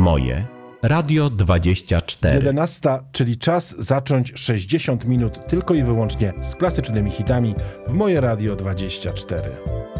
Moje Radio 24. 11, czyli czas zacząć 60 minut tylko i wyłącznie z klasycznymi hitami w Moje Radio 24.